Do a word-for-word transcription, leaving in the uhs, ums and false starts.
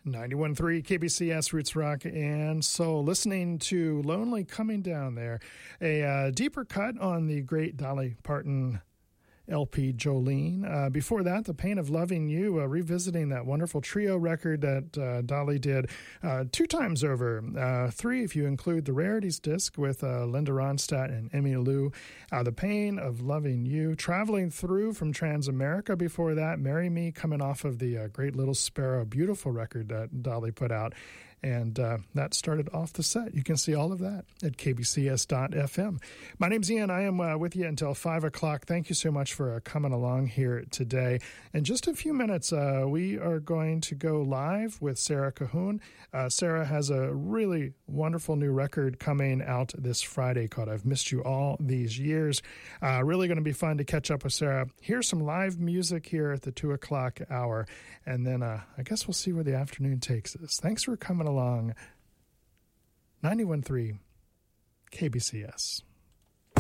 ninety-one point three K B C S Roots Rock and Soul. Listening to Lonely Coming Down there. A uh, deeper cut on the great Dolly Parton L P Jolene. Uh, before that, The Pain of Loving You, uh, revisiting that wonderful trio record that uh, Dolly did uh, two times over. Uh, three, if you include the Rarities disc with uh, Linda Ronstadt and Emmy Lou. Uh, the Pain of Loving You. Traveling Through from Transamerica before that. Marry Me, coming off of the uh, Great Little Sparrow, beautiful record that Dolly put out. And uh, that started off the set. You can see all of that at k b c s dot f m. My name's Ian. I am uh, with you until five o'clock. Thank you so much for uh, coming along here today. In just a few minutes, uh, we are going to go live with Sarah Cahoon. Uh, Sarah has a really wonderful new record coming out this Friday called I've Missed You All These Years. Uh, really going to be fun to catch up with Sarah. Here's some live music here at the two o'clock hour. And then uh, I guess we'll see where the afternoon takes us. Thanks for coming along. ninety-one point three K B C S.